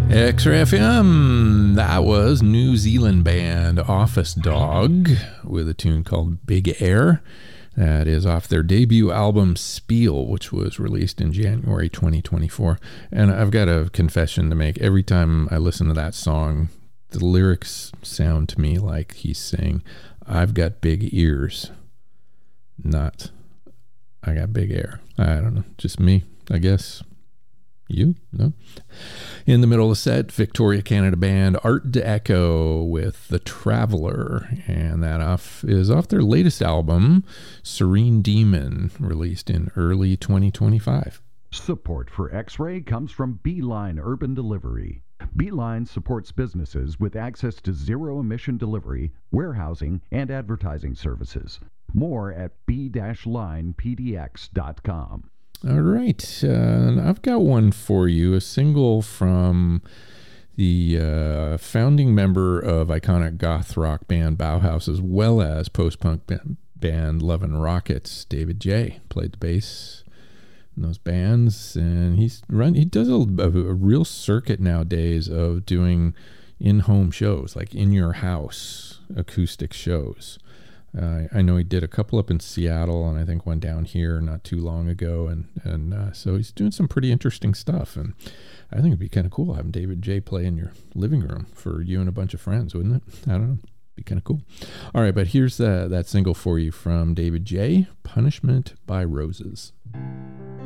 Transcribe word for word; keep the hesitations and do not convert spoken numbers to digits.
X-Ray F M, that was New Zealand band Office Dog with a tune called Big Air. That is off their debut album Spiel, which was released in January twenty twenty-four. And I've got a confession to make. Every time I listen to that song, the lyrics sound to me like he's saying, I've got big ears, not I got big air. I don't know, just me, I guess. You? No? In the middle of the set, Victoria, Canada band Art Deco with The Traveler, and that off is off their latest album, Serene Demon, released in early twenty twenty-five. Support for X-Ray comes from Beeline Urban Delivery. Beeline supports businesses with access to zero-emission delivery, warehousing, and advertising services. More at b dash line p d x dot com. All right, uh, I've got one for you, a single from the uh, founding member of iconic goth rock band Bauhaus, as well as post-punk band Love and Rockets. David J. played the bass in those bands, and he's run. He does a, a, a real circuit nowadays of doing in-home shows, like in your house acoustic shows. Uh, I know he did a couple up in Seattle, and I think one down here not too long ago, and and uh, so he's doing some pretty interesting stuff, and I think it'd be kind of cool having David J. play in your living room for you and a bunch of friends, wouldn't it? I don't know, be kind of cool. All right, but here's uh, that single for you from David J. Punishment by Roses.